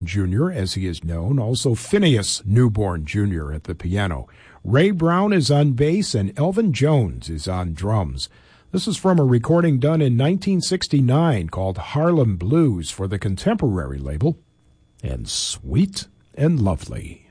Jr., as he is known, also Phineas Newborn Jr. at the piano. Ray Brown is on bass, and Elvin Jones is on drums. This is from a recording done in 1969 called Harlem Blues for the Contemporary label, and Sweet and Lovely.